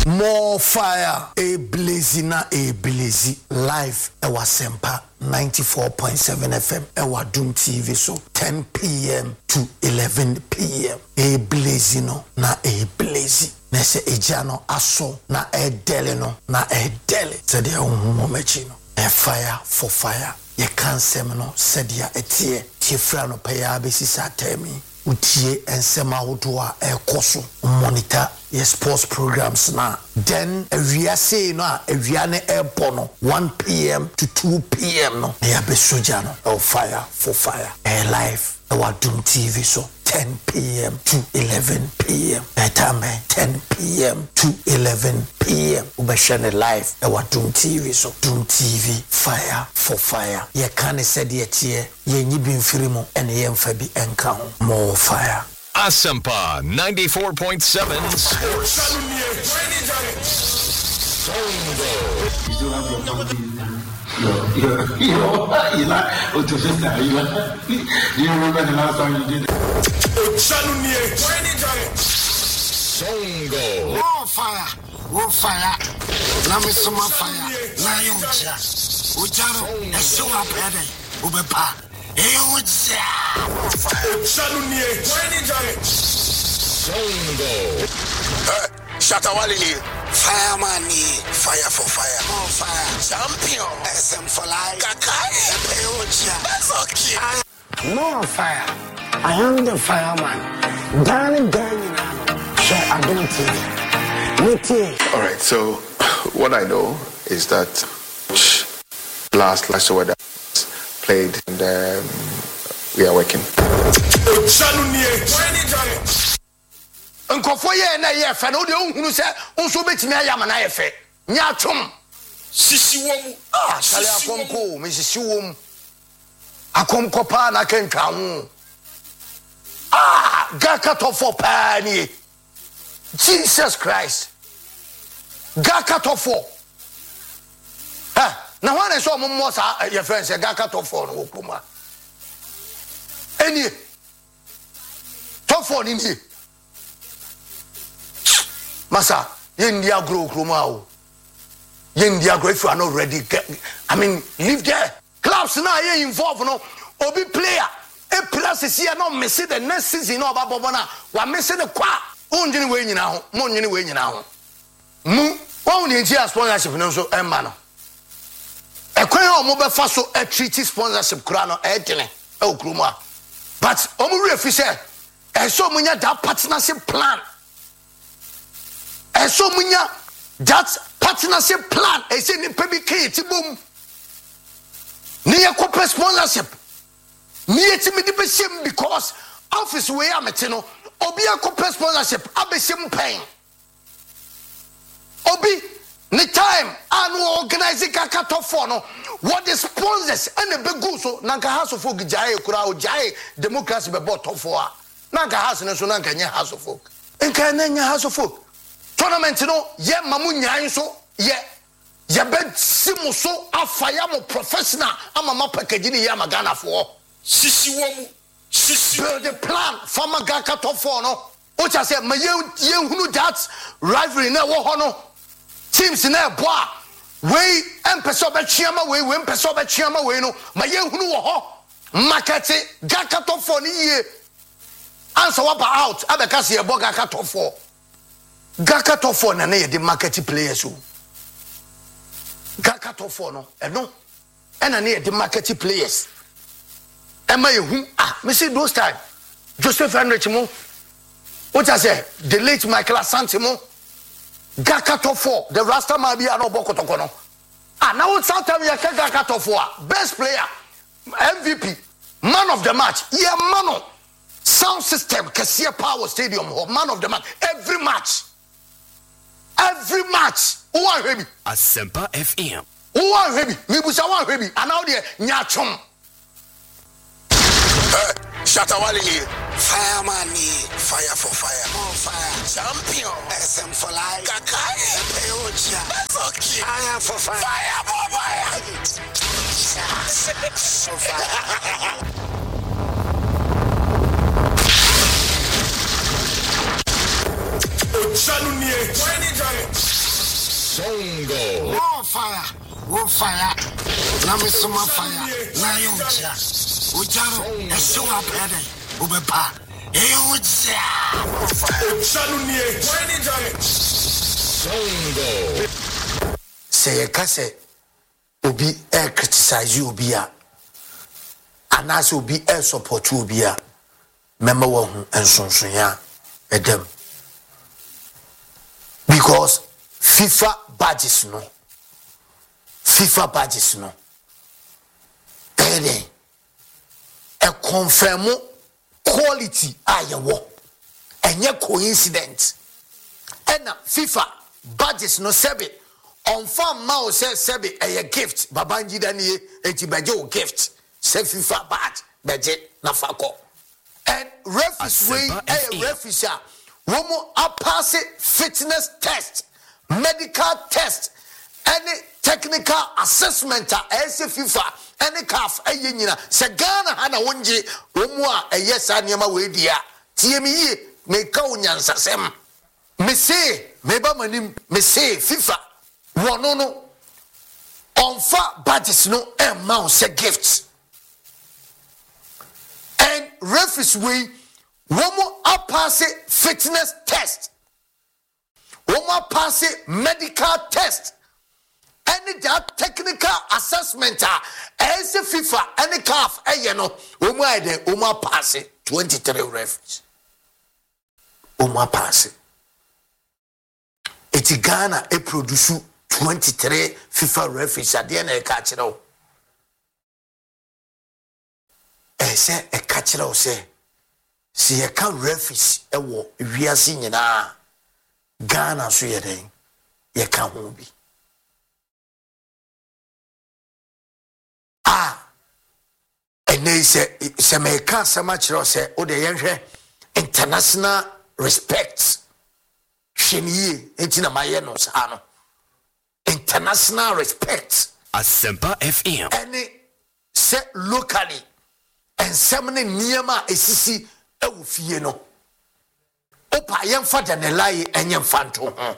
More fire, a blazing, a blazy live. Ewa Sempa 94.7 FM. Ewa Doom TV so 10 p.m. to 11 p.m. A blazing na a blazy. Nese ejano aso na e dele no na e dele. Sede mechi no. A fire for fire. Ye can't semino sedia etie. Tifrano paya besisa temi. Utie ensema hodwa ekoso monitor your sports programs na then we say no we ne airport 1 p.m. to 2 p.m. no ya be soja no fire for fire live our Doom TV so 10 p.m. to 11 p.m. Time 10 p.m. to 11 p.m. Ubashane live our Doom TV so Doom TV fire for fire. Ye can said yet here ye nyibi mfirimo and ye mfabi enka more fire. Asempa 94.7 Sports. You remember the last time you did it? Songo. More fire. Let me see my fire. Now you Ujaro, a show up heading. Ubepa. Songo. Shatawali. Fireman, fire for fire. More fire. Champion. SM for life. Kakai. That's okay. More fire. I am the fireman. Darling, so I don't think. All right, so what I know is that last weather played and we are working. Nkofo ye na ye fe no de ohunu se unso betimi ayama na ye fe nya twom sisi wom sale akomko me sisi wom akomko pa na kentwa ho gaka tofo pa ni Jesus Christ gaka tofo na wane so mommo sa ye fe se gaka tofo no okuma eni tofo ni ni Masa, India grow kromao. India grow if you are not ready. I mean, live there. Clubs now you involved no. Obi player. A plus is here no miss the next season no about Bobana. Wa miss the kwa. Unjini we nyina ho. Mo nyini we nyina ho. Mu. Wa uni ntia sponsorship no so emma no. E kwan o mo be fa so a treaty sponsorship kura no e dene. E okromo. But omo refi say e so munya that partnership plan. And so munya that partnership plan is in the public boom. Near corporate sponsorship. Near to me the same because office where I'm at no obi a corporate sponsorship abesim pain. Obi the time and organizing kakato for no what the sponsors and the big so nanka house of folk jai kura o jai democracy be bought for nanka house no so nanka nya house of folk. Enka nya house of folk. Tournament no ye mamu nyan so ye be simu so afaya mo professional ama ma package ni ya magana for sisi build the plan farmer gaka top 4 no o cha say ma ye hunu that rivalry na wo ho no teams na boa we empeso be chiama we empeso be chiama we no ma ye hunu wo ho market gaka top 4 ni ye answer what out abeka se ye bo gaka top 4 Gaka tofo na ye the market players o. Gaka tofo no eno ena na ye the market players. Ema ye hu me see those time Joseph Henrich mo what I say the late Michael Asante mo Gaka tofo the Rasta man bi ana obokotoko no now South time ye Gaka tofo best player MVP man of the match yeah mano sound system Kasia Power Stadium man of the match every match who are heavy Asempa FM who are heavy me busa one heavy and now there nyachom Shatawali fireman fire for fire more fire champion SM for life Kakai that's okay fire for fire fire for fire Ochalunie Songo. More fire. More fire. Now me some more fire. Now you cha. Ujaro. Show up heading. Ubepa. Hey, ucha. Shalunie. Songo. Say kase obi criticize you obi a anase obi support you obi a mema wo hu ensonsonya edem because FIFA badges no ene e confirm quality ayewo enye coincidence ena FIFA badges no sebe on farm ma say sebe a gift Babangida ni enti beje o gift say FIFA badge beje na fako and referees way referees a womo a pass fitness test medical test any technical assessment as FIFA any CAF nyina se Ghana ha na wonje womo a yesa niam we dia tie me yi me ka onyansasem me say me ba manim me say FIFA wono no onfa badges no amount say gifts and referees we womo a pass fitness test womo pass medical test any that technical assessment as FIFA any CAF no womo ide womo pass 23 referees womo pass eti Ghana e produce 23 FIFA referees ade na e ka kire o ese e ka kire o se si e ka referees e wo wiase nyina Ghana so ye den ye ka ho bi ene se me ka sama kire o se o de ye hwe international respect sheniye enti na maye no sa no international respect Asempa FM. any se locally and semne niema esisi ewu fie no opa yemfa da ne lai enye mfanto ho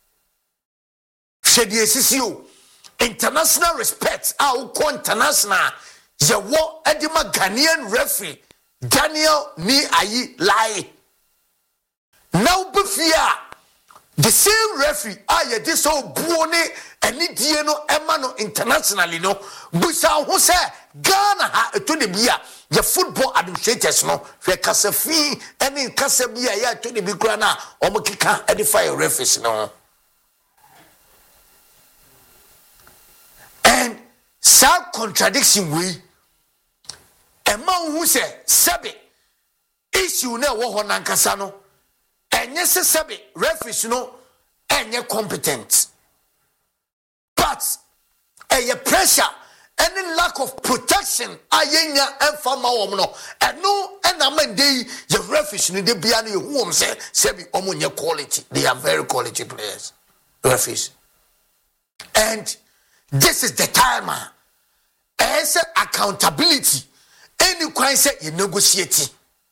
hwede esisi o international respect a wo international ye wo edima Ghanaian referee Daniel ni ayi lai now befia the same referee ye this so buone any die no ema no internationally no busa ho se Ghana ha to de bia ye football administrators no hwe kasafi any kasabia ya to de bi kura na omukika edify referees no and some contradiction we ema hu se sebe issue na wo ho nankasa no enye se sebe referees no enye competent but a pressure any lack of protection ayenya emfama wom no eno enamande ye referees no de bia no hu wom se sebe omonye quality they are very quality players referees and this is the time as accountability any kwan say you negotiate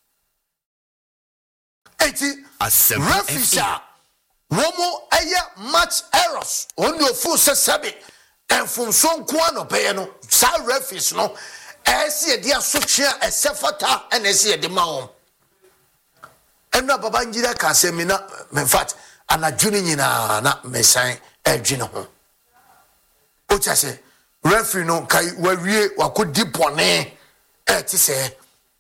eti referees womo eye match errors on your full sebe and from so kwa no pay no sa referees no ese dia sotwea esefata and ese de ma eno Babangida ka se me na in fact anadwene nyina na mesan adwene ho o cha se referee no kai wawie wakodi bone ti se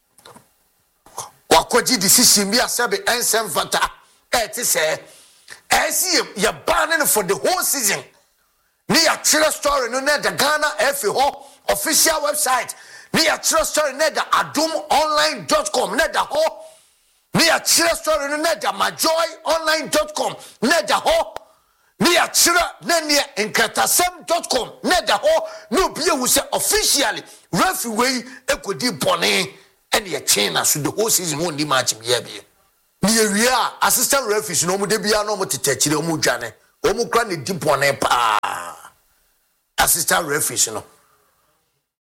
wakoji decision bi asebe ensem fata ti se ese ye banning for the whole season ni ya true story no na the Ghana FA ho official website ni ya true story na the adumonline.com na the ho ni ya true story no na the majoyonline.com na the ho ni ya true na ni enkatasem.com na the ho no be hu say officially referee we ekodi bone and ye chain so the whole season won di match bia bia ni ewia assistant referees no mu de bia no mu tetachire mu dwane o mu kra ne di bone pa assistant referees no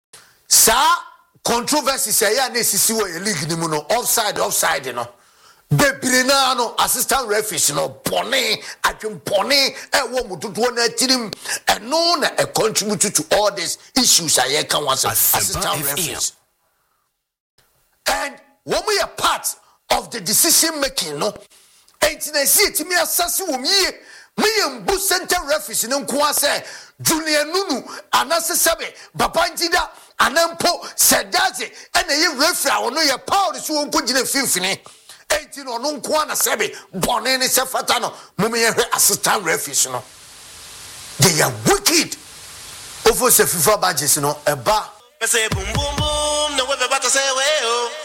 sa controversy say ya na sisi wo league ni mu no offside no bebrina no assistant referees no pone adwempone wo mudodo na tirim eno na contribute to all these issues I can want assistant referees. And when we are part of the decision making no enti na see it me assess wo me mbu center referees no nko say Junior Nunu anasesebe Babangida anampo Sedaze ene ye referee ono ye power so nko gina finfini enti no nko na sebe bone ne sefata no mum ye assistant referees no they are wicked over se FIFA badges no eba say boom boom boom no we better say we